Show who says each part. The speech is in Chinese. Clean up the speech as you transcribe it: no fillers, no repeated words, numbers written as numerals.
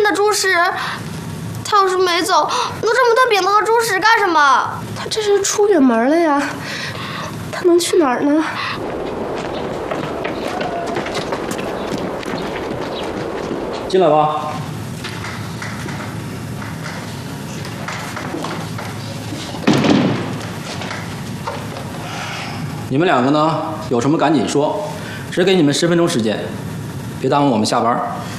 Speaker 1: 的猪食。他要是没走，弄这么多饼子和猪食干什么？
Speaker 2: 他这是出远门了呀，他能去哪儿呢？
Speaker 3: 进来吧。你们两个呢，有什么赶紧说，只给你们10分钟时间，别耽误我们下班。